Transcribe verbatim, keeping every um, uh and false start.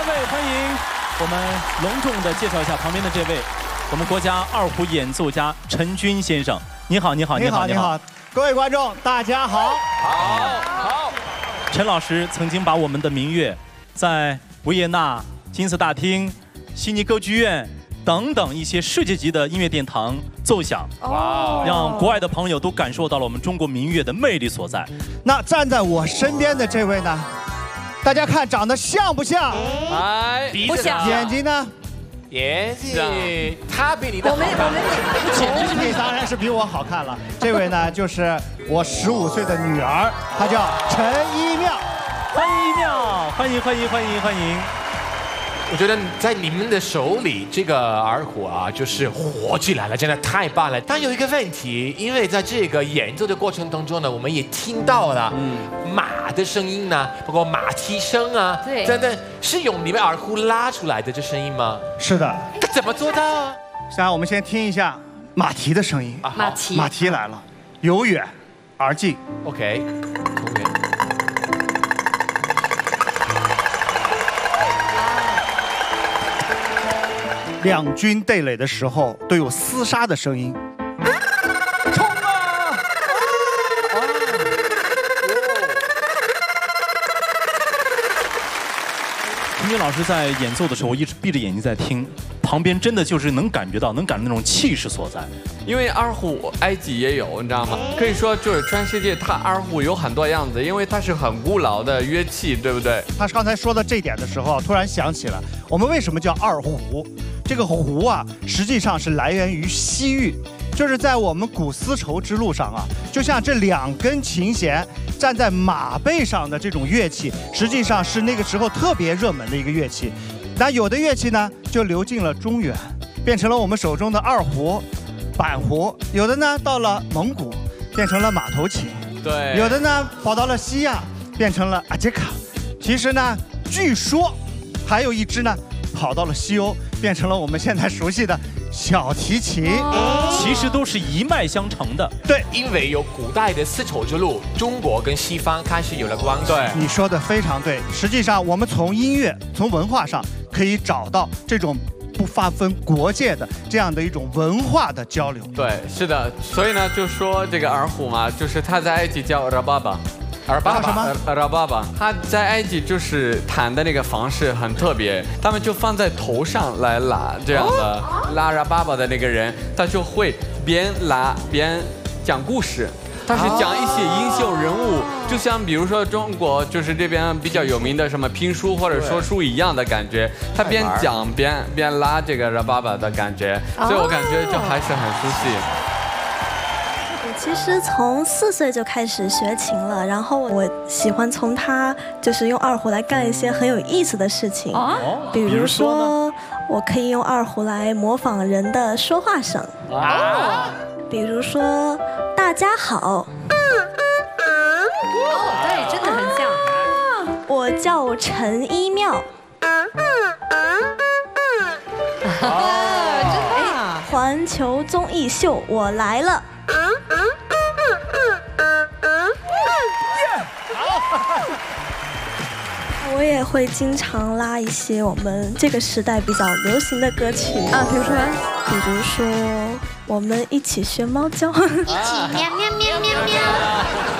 位，欢迎我们隆重的介绍一下旁边的这位，我们国家二胡演奏家陈军先生。你好，你好， 你好，你好，各位观众，大家好。 好，好。陈老师曾经把我们的民乐在维也纳金色大厅、悉尼歌剧院等等一些世界级的音乐殿堂奏响，哇，让国外的朋友都感受到了我们中国民乐的魅力所在。 那站在我身边的这位呢？大家看长得像不像？ 哎， 不像。眼睛呢？ 眼睛，他比你的好看。 眼睛当然是比我好看了。这位呢，就是我十五岁的女儿，她叫陈一妙。 欢迎一妙，欢迎欢迎欢迎欢迎。 我觉得在你们的手里，这个二胡啊，就是活起来了，真的太棒了。但有一个问题，因为在这个演奏的过程当中呢，我们也听到了马的声音呢，包括马蹄声啊， 对， 真的是用你们二胡拉出来的这声音吗？ 是的。 他怎么做到啊？ 现在我们先听一下马蹄的声音。 马蹄， 马蹄来了，由远而近。 OK， 从远。 两军对垒的时候都有厮杀的声音。冲啊！ 陈军老师在演奏的时候一直闭着眼睛在听，旁边真的就是能感觉到，能感到那种气势所在。 因为二胡埃及也有，你知道吗？可以说就是全世界，它二胡有很多样子，因为它是很古老的乐器，对不对？ 他刚才说到这点的时候，突然想起了我们为什么叫二胡。这个胡啊，实际上是来源于西域，就是在我们古丝绸之路上啊，就像这两根琴弦站在马背上的这种乐器，实际上是那个时候特别热门的一个乐器。那有的乐器呢，就流进了中原，变成了我们手中的二胡、板胡；有的呢，到了蒙古，变成了马头琴； 对， 有的呢，跑到了西亚，变成了阿杰卡。其实呢，据说还有一支呢，跑到了西欧，变成了我们现在熟悉的小提琴， 其实都是一脉相承的。 对， 因为有古代的丝绸之路，中国跟西方开始有了关系。 对， 你说的非常对。实际上，我们从音乐、从文化上可以找到这种不划分国界的这样的一种文化的交流。 对，是的。所以呢，就说这个二胡嘛，就是它在埃及叫拉巴巴。 耳巴什么？ 拉巴巴，他在埃及就是弹的那个方式很特别，他们就放在头上来拉，这样的拉拉巴巴的那个人，他就会边拉边讲故事，他是讲一些英雄人物，就像比如说中国就是这边比较有名的什么评书或者说书一样的感觉，他边讲边边拉这个拉巴巴的感觉，所以我感觉就还是很熟悉。 其实从四岁就开始学琴了，然后我喜欢从他就是用二胡来干一些很有意思的事情，比如说我可以用二胡来模仿人的说话声，哦，比如说大家好， 哦，对，真的很像。 我叫陈一妙， 啊，真的。 环球综艺秀我来了。我也会经常拉一些我们这个时代比较流行的歌曲啊，比如说， 比如说我们一起学猫叫， 一起喵喵喵喵喵。